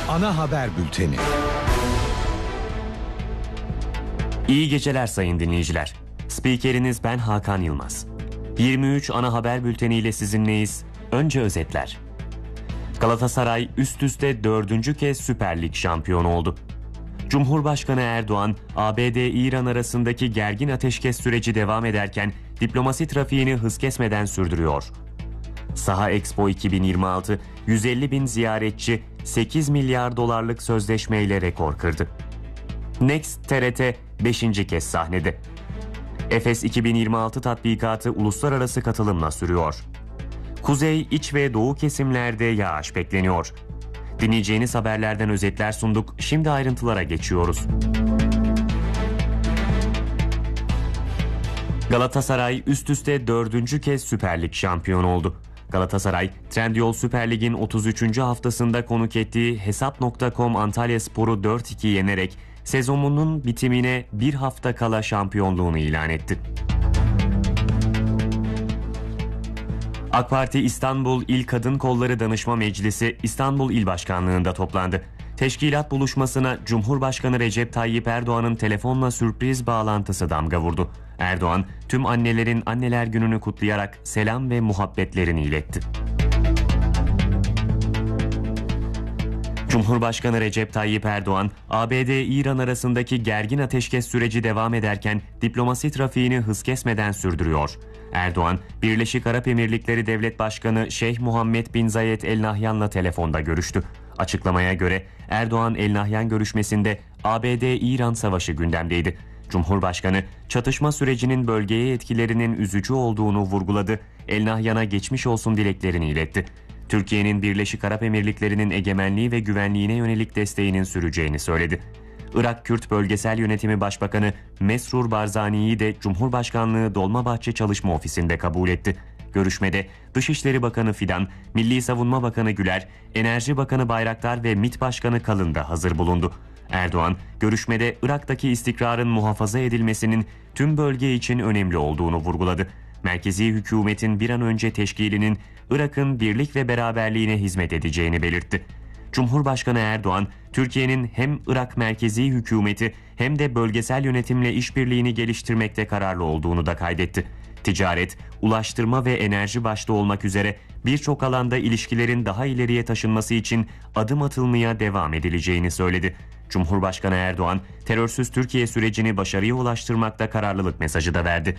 Ana haber bülteni. İyi geceler sayın dinleyiciler. Spikeriniz ben Hakan Yılmaz. 23 ana haber bülteniyle sizinleyiz. Önce özetler. Galatasaray üst üste 4. kez Süper Lig şampiyonu oldu. Cumhurbaşkanı Erdoğan, ABD-İran arasındaki gergin ateşkes süreci devam ederken diplomasi trafiğini hız kesmeden sürdürüyor. Saha Expo 2026, 150 bin ziyaretçi, 8 milyar dolarlık sözleşmeyle rekor kırdı. Next TRT 5. kez sahnede. Efes 2026 tatbikatı uluslararası katılımla sürüyor. Kuzey, iç ve doğu kesimlerde yağış bekleniyor. Dinleyeceğiniz haberlerden özetler sunduk. Şimdi ayrıntılara geçiyoruz. Galatasaray üst üste 4. kez Süper Lig şampiyonu oldu. Galatasaray, Trendyol Süper Lig'in 33. haftasında konuk ettiği Hesap.com Antalyaspor'u 4-2 yenerek sezonunun bitimine bir hafta kala şampiyonluğunu ilan etti. AK Parti İstanbul İl Kadın Kolları Danışma Meclisi İstanbul İl Başkanlığı'nda toplandı. Teşkilat buluşmasına Cumhurbaşkanı Recep Tayyip Erdoğan'ın telefonla sürpriz bağlantısı damga vurdu. Erdoğan, tüm annelerin Anneler Günü'nü kutlayarak selam ve muhabbetlerini iletti. Cumhurbaşkanı Recep Tayyip Erdoğan, ABD-İran arasındaki gergin ateşkes süreci devam ederken diplomasi trafiğini hız kesmeden sürdürüyor. Erdoğan, Birleşik Arap Emirlikleri Devlet Başkanı Şeyh Muhammed bin Zayed El Nahyan'la telefonda görüştü. Açıklamaya göre Erdoğan-El Nahyan görüşmesinde ABD-İran savaşı gündemdeydi. Cumhurbaşkanı, çatışma sürecinin bölgeye etkilerinin üzücü olduğunu vurguladı. El Nahyan'a geçmiş olsun dileklerini iletti. Türkiye'nin Birleşik Arap Emirlikleri'nin egemenliği ve güvenliğine yönelik desteğinin süreceğini söyledi. Irak Kürt Bölgesel Yönetimi Başbakanı Mesrur Barzani'yi de Cumhurbaşkanlığı Dolmabahçe Çalışma Ofisi'nde kabul etti. Görüşmede Dışişleri Bakanı Fidan, Milli Savunma Bakanı Güler, Enerji Bakanı Bayraktar ve MİT Başkanı Kalın da hazır bulundu. Erdoğan, görüşmede Irak'taki istikrarın muhafaza edilmesinin tüm bölge için önemli olduğunu vurguladı. Merkezi hükümetin bir an önce teşkilinin Irak'ın birlik ve beraberliğine hizmet edeceğini belirtti. Cumhurbaşkanı Erdoğan, Türkiye'nin hem Irak merkezi hükümeti hem de bölgesel yönetimle işbirliğini geliştirmekte kararlı olduğunu da kaydetti. Ticaret, ulaştırma ve enerji başta olmak üzere birçok alanda ilişkilerin daha ileriye taşınması için adım atılmaya devam edileceğini söyledi. Cumhurbaşkanı Erdoğan, terörsüz Türkiye sürecini başarıya ulaştırmakta kararlılık mesajı da verdi.